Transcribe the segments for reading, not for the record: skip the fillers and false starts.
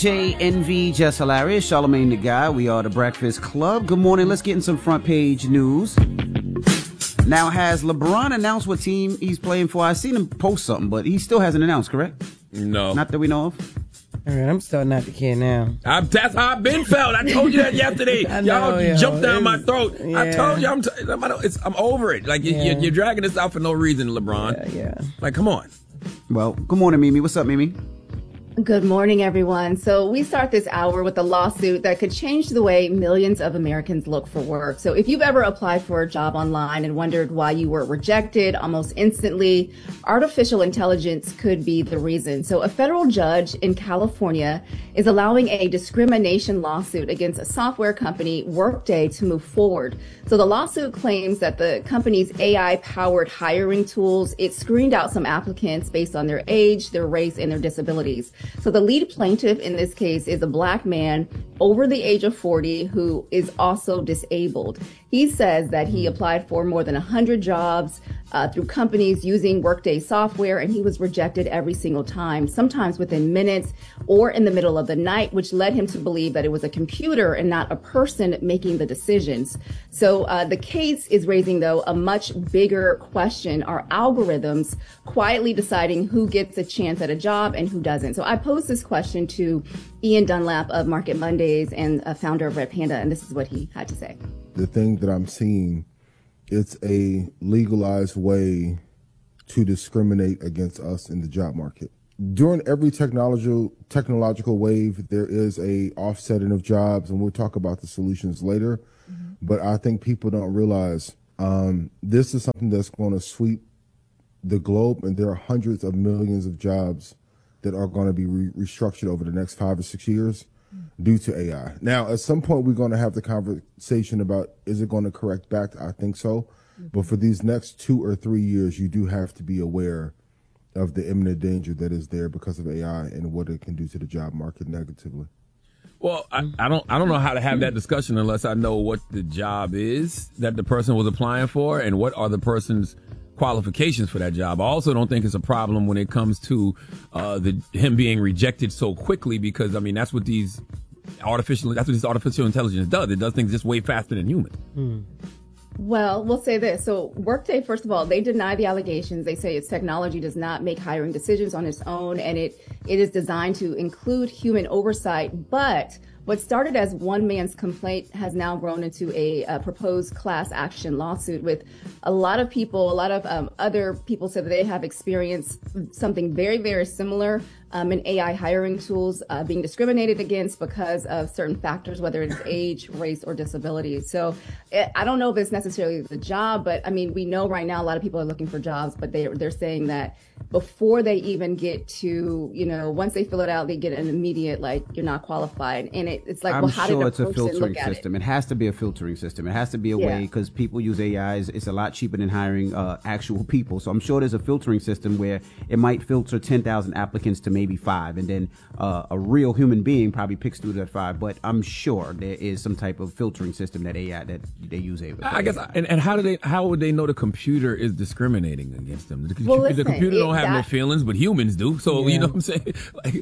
DJ NV Just Hilarious, Charlamagne the Guy. We are the Breakfast Club. Good morning. Let's get in some front page news. Now, has LeBron announced what team he's playing for? I seen him post something, but he still hasn't announced, correct? No. Not that we know of? All right, I'm starting not to care now. That's how I've been felt. I told you that yesterday. Y'all jumped down my throat. Yeah. I told you I'm over it. Like, you're dragging this out for no reason, LeBron. Yeah. Like, come on. Well, good morning, Mimi. What's up, Mimi? Good morning, everyone. So we start this hour with a lawsuit that could change the way millions of Americans look for work. So if you've ever applied for a job online and wondered why you were rejected almost instantly, artificial intelligence could be the reason. So a federal judge in California is allowing a discrimination lawsuit against a software company, Workday, to move forward. So the lawsuit claims that the company's AI-powered hiring tools, it screened out some applicants based on their age, their race, and their disabilities. So the lead plaintiff in this case is a Black man over the age of 40 who is also disabled. He says that he applied for more than 100 jobs through companies using Workday software, and he was rejected every single time, sometimes within minutes or in the middle of the night, which led him to believe that it was a computer and not a person making the decisions. So the case is raising, though, a much bigger question. Are algorithms quietly deciding who gets a chance at a job and who doesn't? So I posed this question to Ian Dunlap of Market Mondays and a founder of Red Panda, and this is what he had to say. The thing that I'm seeing, it's a legalized way to discriminate against us in the job market. During every technological wave, there is a offsetting of jobs, and we'll talk about the solutions later. Mm-hmm. But I think people don't realize this is something that's going to sweep the globe, and there are hundreds of millions of jobs that are going to be restructured over the next 5 or 6 years due to AI. Now, at some point, we're going to have the conversation about, is it going to correct back? I think so. Mm-hmm. But for these next 2 or 3 years, you do have to be aware of the imminent danger that is there because of AI and what it can do to the job market negatively. Well, I don't know how to have that discussion unless I know what the job is that the person was applying for and what are the person's qualifications for that job. I also don't think it's a problem when it comes to him being rejected so quickly, because I mean that's what this artificial intelligence does. It does things just way faster than humans. Well, we'll say this. So Workday, first of all, they deny the allegations. They say its technology does not make hiring decisions on its own, and it is designed to include human oversight. But what started as one man's complaint has now grown into a proposed class action lawsuit with a lot of people, other people said that they have experienced something very, very similar in AI hiring tools being discriminated against because of certain factors, whether it's age, race, or disability. So I don't know if it's necessarily the job, but I mean, we know right now a lot of people are looking for jobs, but they're saying that before they even get to, once they fill it out, they get an immediate, like, you're not qualified. And it's like, I'm well, how sure did it's a a person filtering look at system. it? It has to be a filtering system. It has to be a way, because people use AIs. It's a lot cheaper than hiring actual people. So I'm sure there's a filtering system where it might filter 10,000 applicants to maybe 5, and then a real human being probably picks through that 5. But I'm sure there is some type of filtering system that they use. I guess. And how would they know the computer is discriminating against them? The computer don't have no feelings, but humans do. So you know what I'm saying?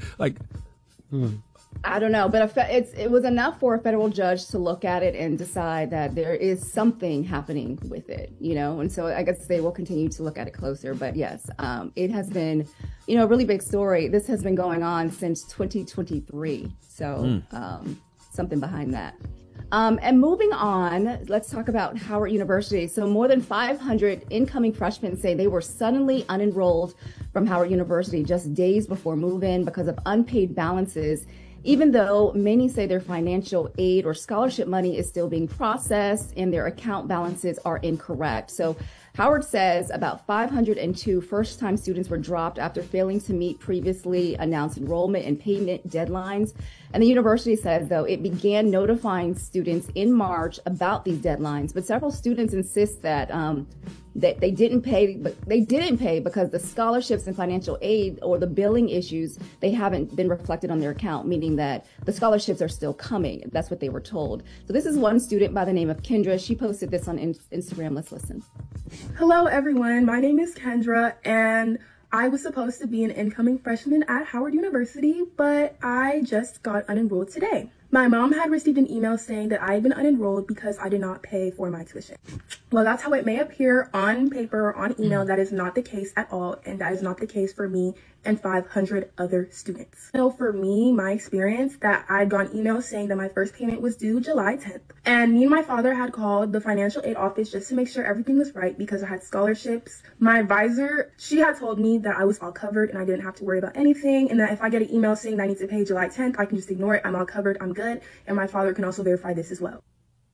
I don't know, but it was enough for a federal judge to look at it and decide that there is something happening with it, and so I guess they will continue to look at it closer. But yes, it has been, a really big story. This has been going on since 2023. So something behind that. And moving on, let's talk about Howard University. So more than 500 incoming freshmen say they were suddenly unenrolled from Howard University just days before move-in because of unpaid balances, even though many say their financial aid or scholarship money is still being processed and their account balances are incorrect. So Howard says about 502 first-time students were dropped after failing to meet previously announced enrollment and payment deadlines. And the university says, though, it began notifying students in March about these deadlines. But several students insist that that they didn't pay, but they didn't pay because the scholarships and financial aid or the billing issues, they haven't been reflected on their account, meaning that the scholarships are still coming. That's what they were told. So this is one student by the name of Kendra. She posted this on Instagram. Let's listen. Hello, everyone. My name is Kendra, and I was supposed to be an incoming freshman at Howard University, but I just got unenrolled today. My mom had received an email saying that I had been unenrolled because I did not pay for my tuition. Well, that's how it may appear on paper or on email. That is not the case at all, and that is not the case for me and 500 other students. So for me, my experience, that I'd gotten emails saying that my first payment was due July 10th. And me and my father had called the financial aid office just to make sure everything was right because I had scholarships. My advisor, she had told me that I was all covered and I didn't have to worry about anything, and that if I get an email saying that I need to pay July 10th, I can just ignore it. I'm all covered. I'm good. And my father can also verify this as well.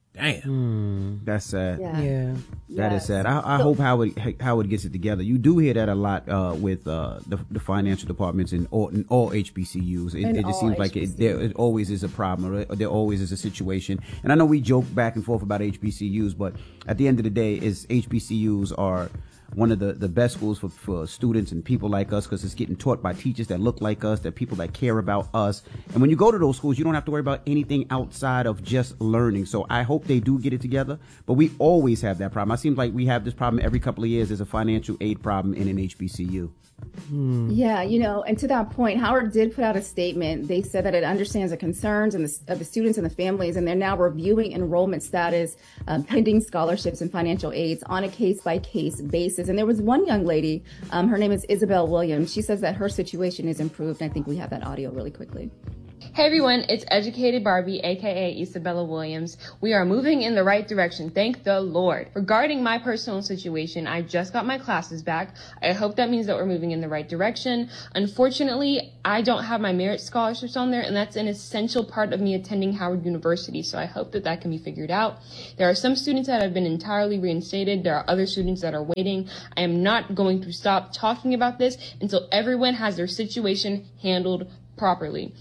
Damn. That's sad. Yeah. That is sad. I hope Howard gets it together. You do hear that a lot with the financial departments in all HBCUs. It just seems like it always is a problem, or there always is a situation. And I know we joke back and forth about HBCUs, but at the end of the day, HBCUs are one of the best schools for students and people like us, because it's getting taught by teachers that look like us, that people that care about us. And when you go to those schools, you don't have to worry about anything outside of just learning. So I hope they do get it together. But we always have that problem. It seems like we have this problem every couple of years. There's a financial aid problem in an HBCU. Yeah, and to that point, Howard did put out a statement. They said that it understands the concerns of the students and the families, and they're now reviewing enrollment status, pending scholarships and financial aids on a case-by-case basis. And there was one young lady, her name is Isabel Williams. She says that her situation is improved. And I think we have that audio really quickly. Hey everyone, it's Educated Barbie, aka Isabella Williams. We are moving in the right direction, thank the Lord. Regarding my personal situation, I just got my classes back. I hope that means that we're moving in the right direction. Unfortunately, I don't have my merit scholarships on there, and that's an essential part of me attending Howard University, so I hope that can be figured out. There are some students that have been entirely reinstated. There are other students that are waiting. I am not going to stop talking about this until everyone has their situation handled properly.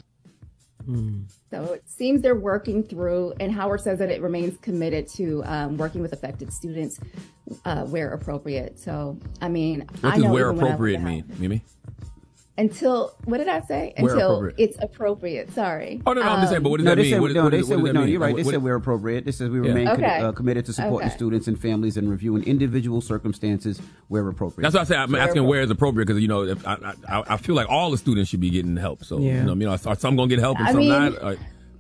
So it seems they're working through, and Howard says that it remains committed to working with affected students where appropriate. So, I mean, what does where appropriate mean, Mimi? Until, what did I say? Until it's appropriate. Sorry. Oh, no, I'm just saying, but what does that mean? You're right. They said we're appropriate. They said we remain committed to supporting students and families and reviewing individual circumstances where appropriate. That's what I say. I'm asking where is appropriate, because, if I feel like all the students should be getting help. So, are some going to get help and some not?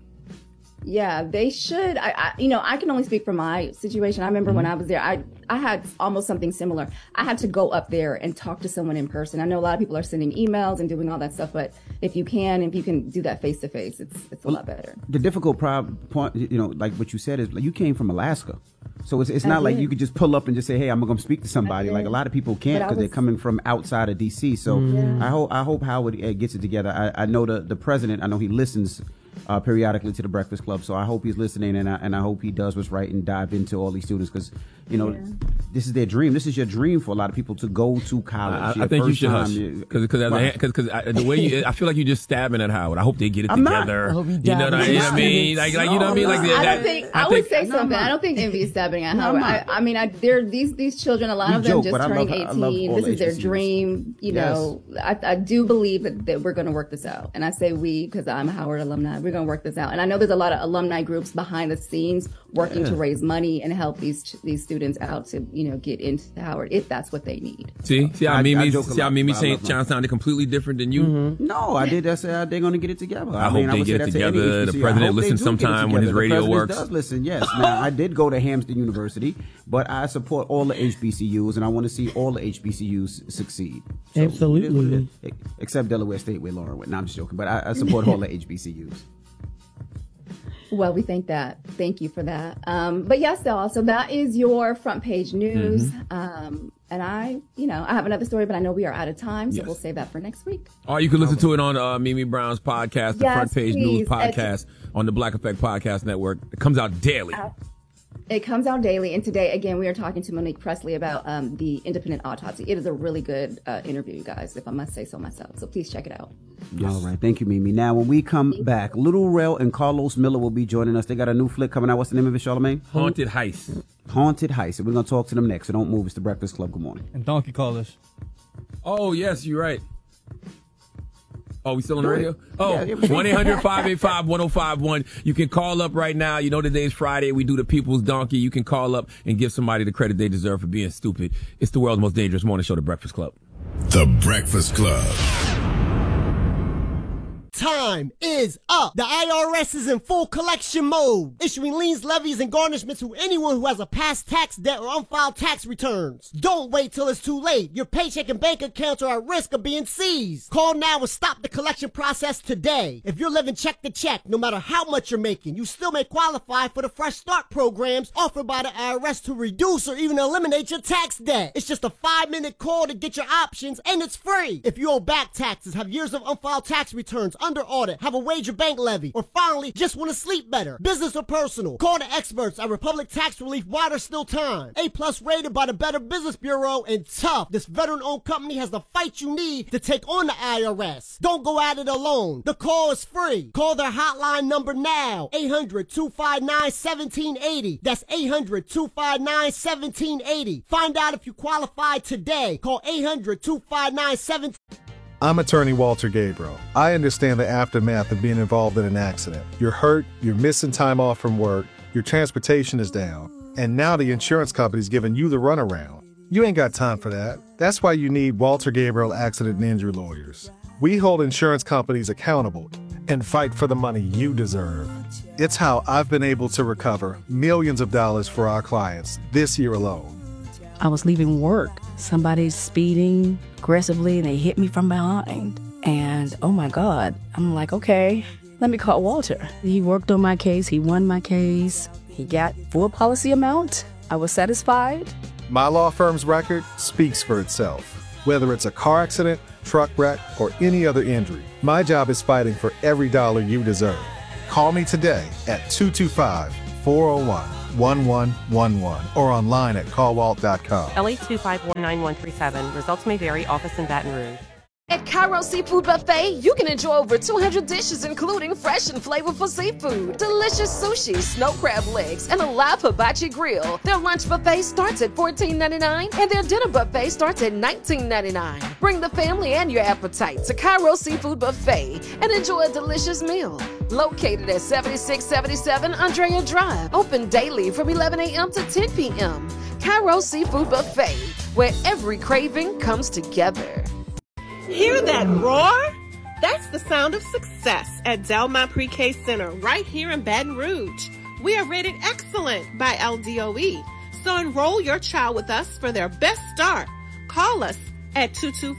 Yeah, they should. I can only speak for my situation. I remember when I was there, I had almost something similar. I had to go up there and talk to someone in person. I know a lot of people are sending emails and doing all that stuff, but if you can do that face to face, it's a lot better. The difficult point, like what you said, is like you came from Alaska. So it's not like you could just pull up and just say, hey, I'm going to speak to somebody. Like a lot of people can't because they're coming from outside of D.C. So I hope Howard gets it together. I know the president, I know he listens periodically to the Breakfast Club. So I hope he's listening, and I hope he does what's right and dive into all these students, because, this is their dream. This is your dream for a lot of people, to go to college. I think you should hush, because the way I feel like you're just stabbing at Howard. I hope they get it together. I hope he you know what I mean? Like, you know what I mean? Like, I would say something. I don't think envy is stabbing at Howard. I mean, they're these children. A lot of them just turning 18. This is their dream. I do believe that we're going to work this out, and I say we because I'm a Howard alumni. We're going to work this out, and I know there's a lot of alumni groups behind the scenes working to raise money and help these students out to get into Howard if that's what they need. See how Mimi sounded completely different than you. Mm-hmm. No, I did. That's they're going to get it together. I hope they get it together. The president listens sometime when his radio works. Does listen? Yes. Now I did go to Hampton University, but I support all the HBCUs, and I want to see all the HBCUs succeed. So, absolutely, except Delaware State, where Lauren went. No, I'm just joking, but I support all the HBCUs. Well, we thank that. Thank you for that. But yes, y'all, so that is your front page news. And I have another story, but I know we are out of time, so we'll save that for next week. Or you can listen to it on Mimi Brown's podcast, the Front Page News podcast on the Black Effect Podcast Network. It comes out daily. It comes out daily. And today, again, we are talking to Monique Presley about the independent autopsy. It is a really good interview, you guys, if I must say so myself. So please check it out. Yes. All right. Thank you, Mimi. Now, when we come back, Little Rel and Carlos Miller will be joining us. They got a new flick coming out. What's the name of it, Charlamagne? Haunted Heist. Haunted Heist. And we're going to talk to them next. So don't move. It's the Breakfast Club. Good morning. And Donkey called us. Oh, yes, you're right. Oh, we still on the radio? Oh, 1-800-585-1051. You can call up right now. You know today's Friday. We do the People's Donkey. You can call up and give somebody the credit they deserve for being stupid. It's the world's most dangerous morning show, The Breakfast Club. The Breakfast Club. Time is up. The IRS is in full collection mode, issuing liens, levies, and garnishments to anyone who has a past tax debt or unfiled tax returns. Don't wait till it's too late. Your paycheck and bank accounts are at risk of being seized. Call now and stop the collection process today. If you're living check to check, no matter how much you're making, you still may qualify for the Fresh Start programs offered by the IRS to reduce or even eliminate your tax debt. It's just a 5-minute call to get your options, and it's free. If you owe back taxes, have years of unfiled tax returns, under audit, have a wage or bank levy, or finally just want to sleep better, business or personal, call the experts at Republic Tax Relief while there's still time. A+ rated by the Better Business Bureau, and tough. This veteran-owned company has the fight you need to take on the IRS. Don't go at it alone. The call is free. Call their hotline number now, 800-259-1780. That's 800-259-1780. Find out if you qualify today. Call 800-259-1780. I'm attorney Walter Gabriel. I understand the aftermath of being involved in an accident. You're hurt, you're missing time off from work, your transportation is down, and now the insurance company's giving you the runaround. You ain't got time for that. That's why you need Walter Gabriel Accident and Injury Lawyers. We hold insurance companies accountable and fight for the money you deserve. It's how I've been able to recover millions of dollars for our clients this year alone. I was leaving work. Somebody's speeding aggressively and they hit me from behind. And oh my God, I'm like, okay, let me call Walter. He worked on my case. He won my case. He got full policy amount. I was satisfied. My law firm's record speaks for itself. Whether it's a car accident, truck wreck, or any other injury, my job is fighting for every dollar you deserve. Call me today at 225-401-1111 or online at callwalt.com. LA2519137. Results may vary. Office in Baton Rouge. At Cairo Seafood Buffet, you can enjoy over 200 dishes, including fresh and flavorful seafood, delicious sushi, snow crab legs, and a live hibachi grill. Their lunch buffet starts at $14.99, and their dinner buffet starts at $19.99. Bring the family and your appetite to Cairo Seafood Buffet and enjoy a delicious meal. Located at 7677 Andrea Drive, open daily from 11 a.m. to 10 p.m. Cairo Seafood Buffet, where every craving comes together. Hear that roar? That's the sound of success at Delmont Pre-K Center right here in Baton Rouge. We are rated excellent by LDOE, so enroll your child with us for their best start. Call us at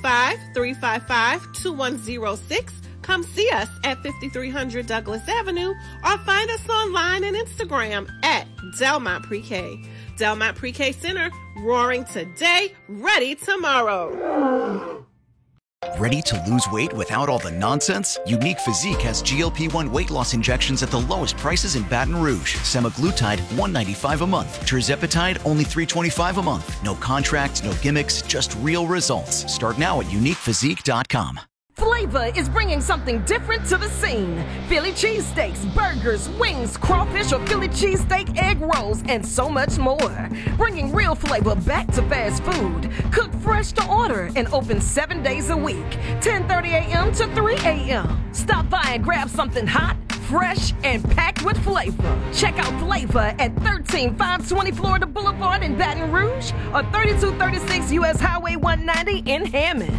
225-355-2106. Come see us at 5300 Douglas Avenue or find us online and Instagram at Delmont Pre-K. Delmont Pre-K Center, roaring today, ready tomorrow. Ready to lose weight without all the nonsense? Unique Physique has GLP-1 weight loss injections at the lowest prices in Baton Rouge. Semaglutide, $195 a month. Tirzepatide, only $325 a month. No contracts, no gimmicks, just real results. Start now at uniquephysique.com. Flavor is bringing something different to the scene. Philly cheesesteaks, burgers, wings, crawfish or Philly cheesesteak egg rolls, and so much more. Bringing real flavor back to fast food. Cooked fresh to order and open 7 days a week. 10:30 a.m. to 3 a.m. Stop by and grab something hot, fresh, and packed with flavor. Check out Flavor at 13520 Florida Boulevard in Baton Rouge or 3236 U.S. Highway 190 in Hammond.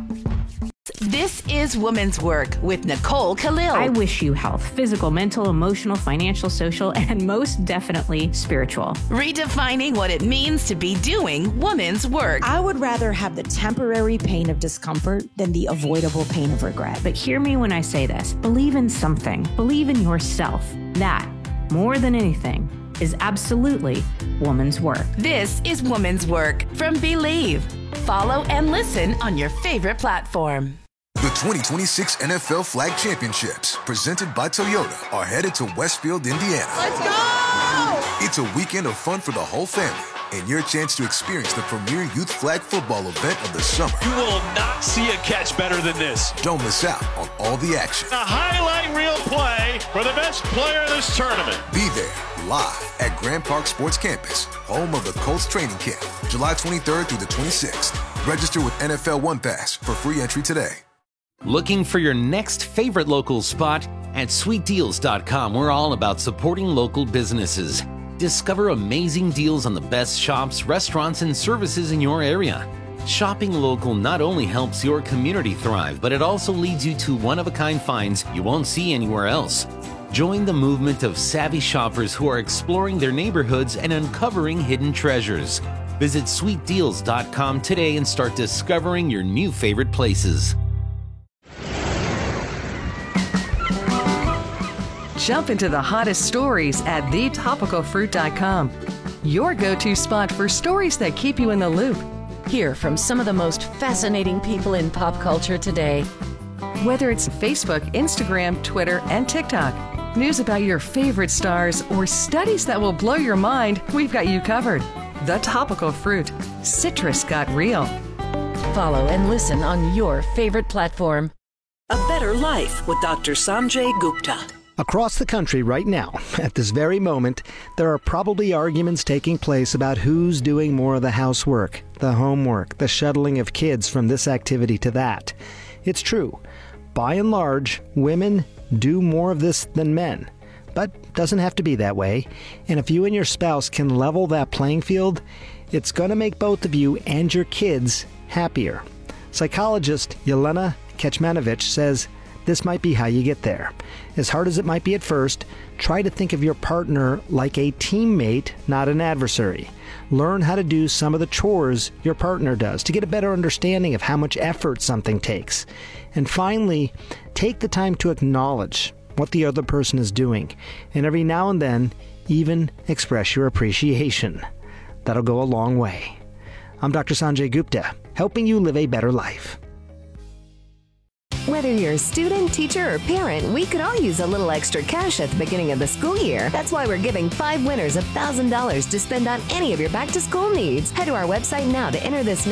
This is Woman's Work with Nicole Khalil. I wish you health, physical, mental, emotional, financial, social, and most definitely spiritual. Redefining what it means to be doing woman's work. I would rather have the temporary pain of discomfort than the avoidable pain of regret. But hear me when I say this. Believe in something. Believe in yourself. That, more than anything, is absolutely woman's work. This is Woman's Work from Believe. Follow and listen on your favorite platform. The 2026 NFL Flag Championships, presented by Toyota, are headed to Westfield, Indiana. Let's go! It's a weekend of fun for the whole family and your chance to experience the premier youth flag football event of the summer. You will not see a catch better than this. Don't miss out on all the action. A highlight reel play for the best player in this tournament. Be there live at Grand Park Sports Campus, home of the Colts training camp, July 23rd through the 26th. Register with NFL One Pass for free entry today. Looking for your next favorite local spot? At sweetdeals.com, we're all about supporting local businesses. Discover amazing deals on the best shops, restaurants, and services in your area. Shopping local not only helps your community thrive, but it also leads you to one-of-a-kind finds you won't see anywhere else. Join the movement of savvy shoppers who are exploring their neighborhoods and uncovering hidden treasures. Visit sweetdeals.com today and start discovering your new favorite places. Jump into the hottest stories at thetopicalfruit.com. Your go-to spot for stories that keep you in the loop. Hear from some of the most fascinating people in pop culture today. Whether it's Facebook, Instagram, Twitter, and TikTok, news about your favorite stars, or studies that will blow your mind, we've got you covered. The Topical Fruit. Citrus got real. Follow and listen on your favorite platform. A Better Life with Dr. Sanjay Gupta. Across the country right now, at this very moment, there are probably arguments taking place about who's doing more of the housework, the homework, the shuttling of kids from this activity to that. It's true. By and large, women do more of this than men. But doesn't have to be that way. And if you and your spouse can level that playing field, it's going to make both of you and your kids happier. Psychologist Yelena Kecmanovic says this might be how you get there. As hard as it might be at first, try to think of your partner like a teammate, not an adversary. Learn how to do some of the chores your partner does to get a better understanding of how much effort something takes. And finally, take the time to acknowledge what the other person is doing, and every now and then, even express your appreciation. That'll go a long way. I'm Dr. Sanjay Gupta, helping you live a better life. Whether you're a student, teacher, or parent, we could all use a little extra cash at the beginning of the school year. That's why we're giving 5 winners $1,000 to spend on any of your back-to-school needs. Head to our website now to enter this